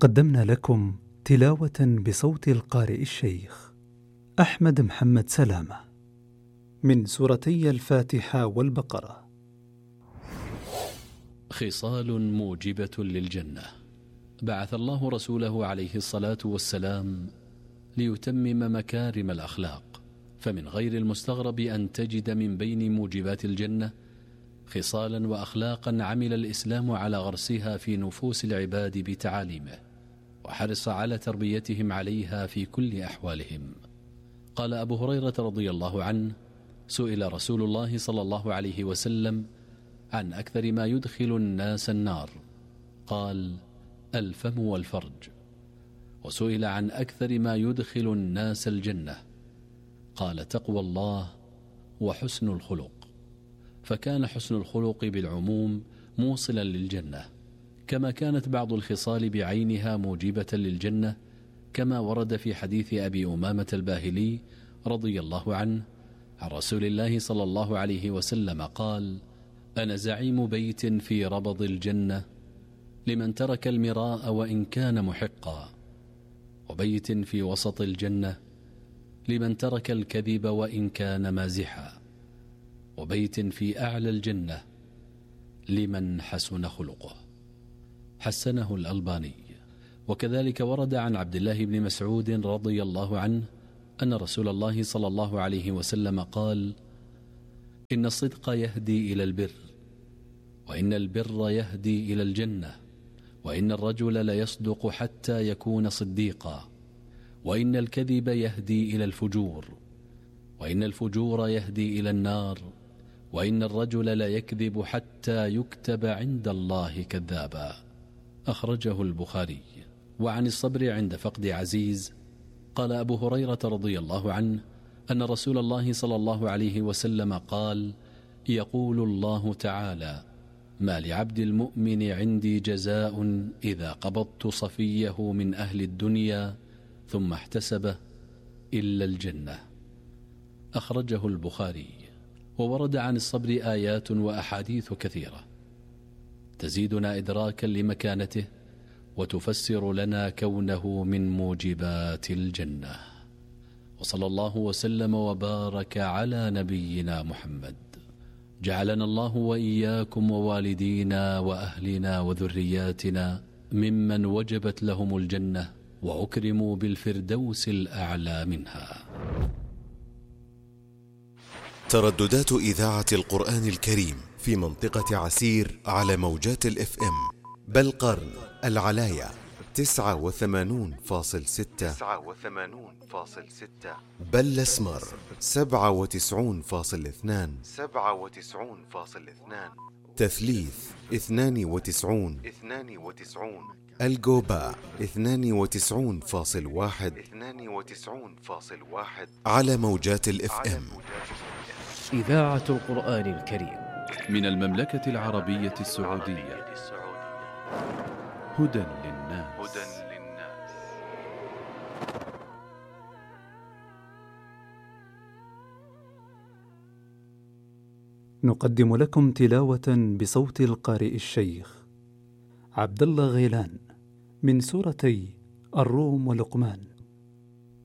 قدمنا لكم تلاوة بصوت القارئ الشيخ أحمد محمد سلامة من سورتي الفاتحة والبقرة. خصال موجبة للجنة. بعث الله رسوله عليه الصلاة والسلام ليتمم مكارم الأخلاق، فمن غير المستغرب أن تجد من بين موجبات الجنة خصالا وأخلاقا عمل الإسلام على غرسها في نفوس العباد بتعاليمه، وحرص على تربيتهم عليها في كل أحوالهم. قال أبو هريرة رضي الله عنه: سئل رسول الله صلى الله عليه وسلم عن أكثر ما يدخل الناس النار، قال: الفم والفرج. وسئل عن أكثر ما يدخل الناس الجنة، قال: تقوى الله وحسن الخلق. فكان حسن الخلق بالعموم موصلا للجنة، كما كانت بعض الخصال بعينها موجبة للجنة، كما ورد في حديث أبي أمامة الباهلي رضي الله عنه عن رسول الله صلى الله عليه وسلم قال: أنا زعيم بيت في ربض الجنة لمن ترك المراء وإن كان محقا، وبيت في وسط الجنة لمن ترك الكذب وإن كان مازحا، وبيت في أعلى الجنة لمن حسن خلقه. حسنه الألباني. وكذلك ورد عن عبد الله بن مسعود رضي الله عنه أن رسول الله صلى الله عليه وسلم قال: إن الصدق يهدي إلى البر، وإن البر يهدي إلى الجنة، وإن الرجل ليصدق حتى يكون صديقا، وإن الكذب يهدي إلى الفجور، وإن الفجور يهدي إلى النار، وإن الرجل ليكذب حتى يكتب عند الله كذابا. أخرجه البخاري. وعن الصبر عند فقد عزيز قال أبو هريرة رضي الله عنه أن رسول الله صلى الله عليه وسلم قال: يقول الله تعالى: ما لعبد المؤمن عندي جزاء إذا قبضت صفيه من أهل الدنيا ثم احتسبه إلا الجنة. أخرجه البخاري. وورد عن الصبر آيات وأحاديث كثيرة تزيدنا إدراكا لمكانته، وتفسر لنا كونه من موجبات الجنة. وصلى الله وسلم وبارك على نبينا محمد. جعلنا الله وإياكم ووالدينا وأهلنا وذرياتنا ممن وجبت لهم الجنة وأكرموا بالفردوس الأعلى منها. ترددات إذاعة القرآن الكريم في منطقة عسير على موجات الFM: بالقرن، العلاية 89.6، بالأسمر 97.2، تثليث 92، الجوباء 92.1 على موجات الFM. إذاعة القرآن الكريم من المملكة العربية السعودية. هدى للناس. نقدم لكم تلاوة بصوت القارئ الشيخ عبد الله غيلان من سورتي الروم ولقمان.